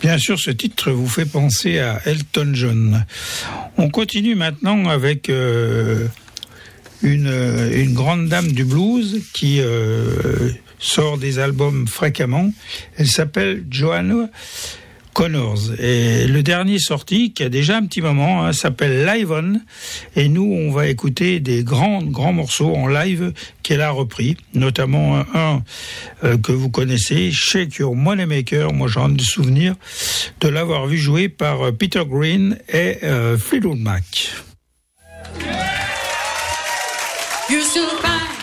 Bien sûr, ce titre vous fait penser à Elton John. On continue maintenant avec une grande dame du blues qui sort des albums fréquemment. Elle s'appelle Joanna Connors. Et le dernier sorti, qui a déjà un petit moment, s'appelle Live On. Et nous, on va écouter des grands morceaux en live qu'elle a repris, notamment un que vous connaissez, Shake Your Moneymaker. Moi, j'en ai le souvenir de l'avoir vu jouer par Peter Green et Fleetwood Mac. You soon find